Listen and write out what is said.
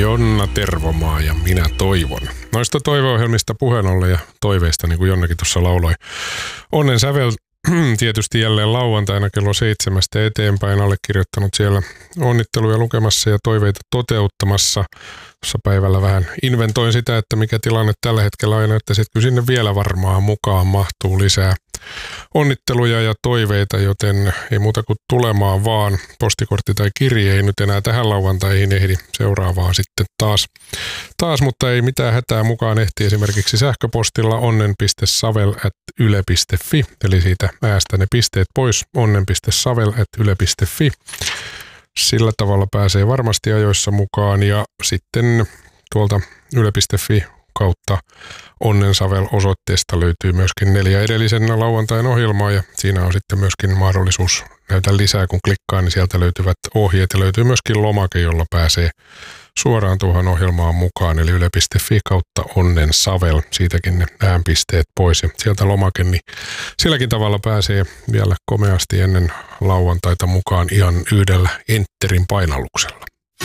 Jonna Tervomaa ja minä toivon. Noista toiveohjelmista puheen ollen ja toiveista, niin kuin Jonnakin tuossa lauloi. Onnen sävel tietysti jälleen lauantaina kello 7 eteenpäin, allekirjoittanut siellä onnitteluja lukemassa ja toiveita toteuttamassa. Tuossa päivällä vähän inventoin sitä, että mikä tilanne tällä hetkellä on, että sitten sinne vielä varmaan mukaan mahtuu lisää onnitteluja ja toiveita, joten ei muuta kuin tulemaan vaan. Postikortti tai kirje ei nyt enää tähän lauantaihin ehdi, seuraavaa sitten taas, mutta ei mitään hätää, mukaan ehti esimerkiksi sähköpostilla onnen.savel@yle.fi, eli siitä äästä ne pisteet pois, onnen.savel@yle.fi. Sillä tavalla pääsee varmasti ajoissa mukaan ja sitten tuolta yle.fi kautta Onnensavel-osoitteesta löytyy myöskin 4 edellisen lauantain ohjelmaa ja siinä on sitten myöskin mahdollisuus näytä lisää, kun klikkaa, niin sieltä löytyvät ohjeet ja löytyy myöskin lomake, jolla pääsee suoraan tuohon ohjelmaan mukaan, eli yle.fi kautta Onnensavel, siitäkin ne äänpisteet pois ja sieltä lomake, niin silläkin tavalla pääsee vielä komeasti ennen lauantaita mukaan ihan yhdellä enterin painalluksella.